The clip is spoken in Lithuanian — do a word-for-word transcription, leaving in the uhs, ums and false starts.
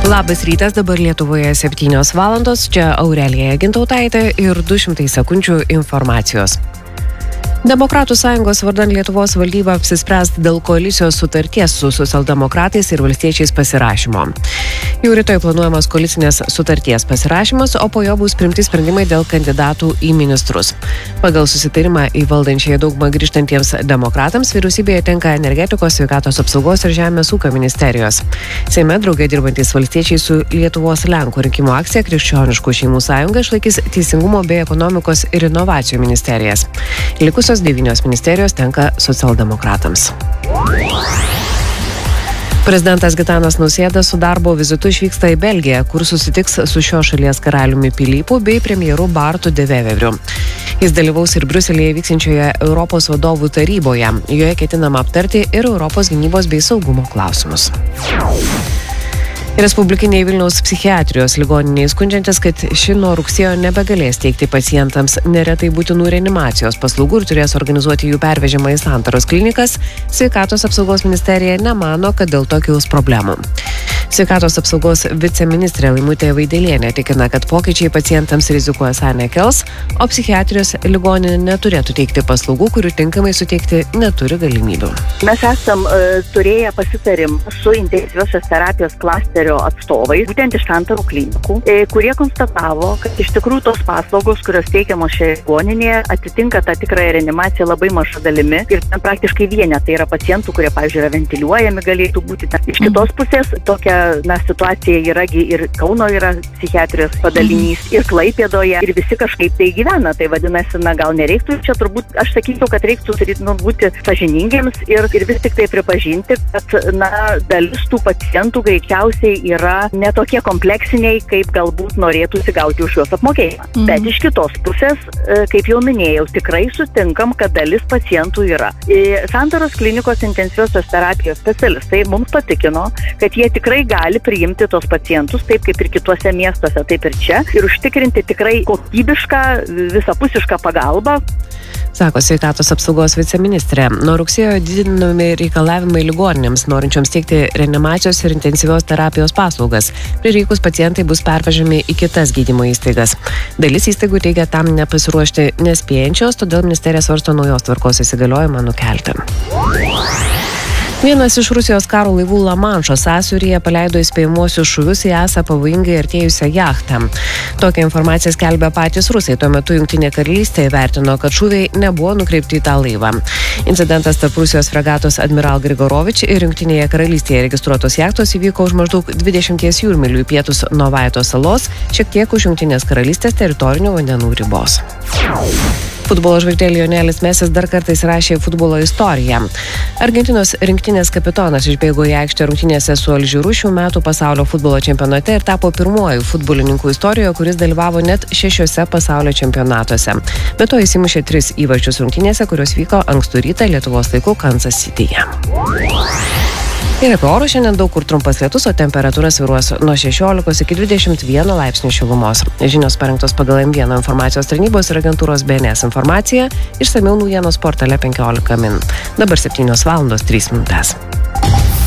Labas rytas, dabar Lietuvoje septynios valandos, čia Aurelija Gintautaitė ir du šimtai sekundžių informacijos. Demokratų sąjungos vardan Lietuvos valdyba apsispręs dėl koalicijos sutarties su socialdemokratais ir valstiečiais pasirašymo. Jau rytoj planuojamas koalicinės sutarties pasirašymas, o po jo bus priimti sprendimai dėl kandidatų į ministrus. Pagal susitarimą į valdančiąją daugumą grįžtantiems demokratams vyriausybėje tenka energetikos, sveikatos apsaugos ir žemės ūkio ministerijos. Seime drauge dirbantys valstiečiai su Lietuvos Lenkų rinkimų akcija Krikščioniškų šeimų sąjunga išlaikys teisingumo bei ekonomikos ir inovacijų ministerijas. Likusios devynios ministerijos tenka socialdemokratams. Prezidentas Gitanas Nausėda su darbo vizitu išvyksta į Belgiją, kur susitiks su šios šalies karaliumi Pilypu bei premjeru Bartu de Weveriu. Jis dalyvaus ir Briuselyje vyksiančioje Europos vadovų taryboje. Joje ketinama aptarti ir Europos gynybos bei saugumo klausimus. Respublikinėje Vilniaus psichiatrijos ligoninėje skundžiantis, kad ši nuo rugsėjo nebegalės teikti pacientams neretai būtinų reanimacijos paslaugų ir turės organizuoti jų pervežimą į Santaros klinikas, Sveikatos apsaugos ministerija nemano, kad dėl to kils problemų. Sveikatos apsaugos viceministrė Laimutė Vaidelienė tikina, kad pokyčiai pacientams rizikų esą nekels, o psichiatrijos ligoninė neturėtų teikti paslaugų, kurių tinkamai suteikti neturi galimybių. Mes esam uh, turėję pasitarimą su intensyviosios terapijos klasterio atstovai, būtent iš Santarų klinikų, e, kurie konstatavo, kad iš tikrųjų tos paslaugos, kurios teikiamos šioje ligoninėje, atitinka tą tikrąją reanimaciją labai maža dalimi ir ten praktiškai vienetai yra pacientų, kurie, pavyzdžiui, yra ventiliuojami, galėtų būti. Iš kitos pusės tokia na, situacija yragi ir Kauno yra psichiatrijos padalinys, ir Klaipėdoje, ir visi kažkaip tai gyvena. Tai vadinasi, na, gal nereiktų čia turbūt, aš sakyčiau, kad reiktų nu, būti sąžiningiems ir, ir vis tik tai pripažinti, kad, na, dalis tų pacientų greičiausiai yra netokie kompleksiniai, kaip galbūt norėtųsi gauti už juos apmokėjimą. Mm. Bet iš kitos pusės, kaip jau minėjau, tikrai sutinkam, kad dalis pacientų yra. Santaros klinikos intensyviosios terapijos specialistai mums patikino, kad jie tikrai gali priimti tos pacientus taip kaip ir kituose miestuose, taip ir čia, ir užtikrinti tikrai kokybišką, visapusišką pagalbą. Sako Sveikatos apsaugos viceministrė. Nuo rugsėjo didinami reikalavimai ligoninėms, norinčioms teikti reanimacijos ir intensyvios terapijos paslaugas. Prireikus pacientai bus pervežami į kitas gydymo įstaigas. Dalis įstaigų teigia tam nepasiruošti nespėjančios, todėl ministerija svarsto naujos tvarkos įsigaliojimą nukelti. Vienas iš Rusijos karo laivų Lamanšo sąsiauryje paleido įspėjimuosius šūvius į esą pavojingai artėjusią jachtą. Tokią informaciją skelbia patys rusai. Tuo metu Jungtinė karalystė įvertino, kad šūviai nebuvo nukreipti į tą laivą. Incidentas tarp Rusijos fregatos Admiral Grigorovič ir Jungtinėje karalystėje registruotos jachtos įvyko už maždaug dvidešimties jūrmylių į pietus nuo Vaito salos, šiek tiek už Jungtinės karalystės teritorinių vandenų ribos. Futbolo žvaigždė Lionelis Mesis dar kartą įsirašė futbolo istoriją. Argentinos rinktinės kapitonas išbėgo į aikštę rungtynėse su Alžyru šių metų pasaulio futbolo čempionate ir tapo pirmuoju futbolininkų istorijoje, kuris dalyvavo net šešiuose pasaulio čempionatuose. Be to jis įmušė tris įvarčius rungtynėse, kurios vyko ankstų rytą Lietuvos laiku Kansas Cityje. Ir apie orus šiandien daug kur trumpas lietus, o temperatūra svyruos nuo šešiolikos iki dvidešimt vieno laipsnių šilumos. Žinios parengtos pagal M vienas informacijos tarnybos ir agentūros B N S informaciją, išsamiau naujienos portale penkiolika min. Dabar septynios valandos trys minutės.